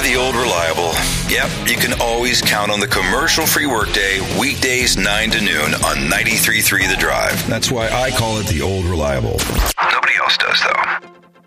the Old Reliable. Yep, you can always count on the commercial-free workday, weekdays 9 to noon on 93.3 The Drive. That's why I call it the Old Reliable. Nobody else does, though.